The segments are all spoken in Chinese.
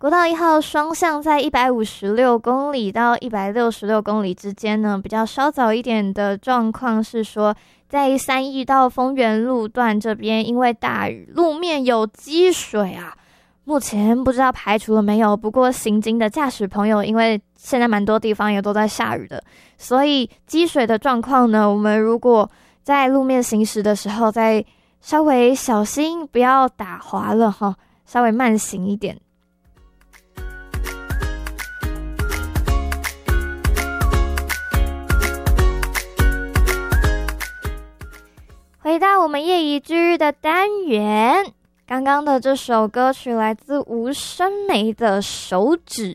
国道1号双向在156公里到166公里之间呢，比较稍早一点的状况是说，在3义到丰原路段这边，因为大雨，路面有积水啊。目前不知道排除了没有，不过行经的驾驶朋友，因为现在蛮多地方也都在下雨的，所以积水的状况呢，我们如果在路面行驶的时候，再稍微小心，不要打滑了哈，稍微慢行一点。回到我们业余之日的单元，刚刚的这首歌曲来自吴声梅的《手指》，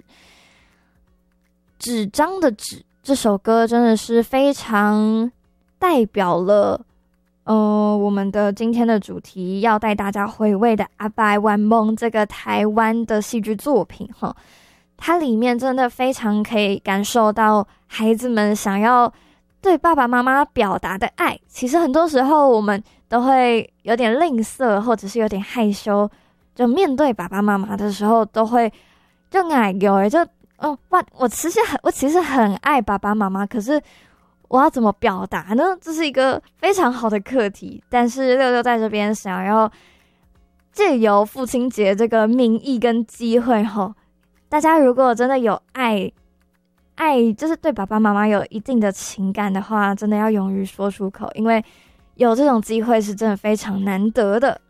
纸张的纸，这首歌真的是非常代表了我们的今天的主题要带大家回味的《阿爸玩梦》这个台湾的戏剧作品哈，它里面真的非常可以感受到孩子们想要对爸爸妈妈表达的爱。其实很多时候我们都会有点吝啬，或者是有点害羞，就面对爸爸妈妈的时候都会就奶油就我其实很爱爸爸妈妈，可是我要怎么表达呢？这是一个非常好的课题。但是六六在这边想要借由父亲节这个名义跟机会吼，大家如果真的有爱就是对爸爸妈妈有一定的情感的话，真的要勇于说出口，因为有这种机会是真的非常难得的。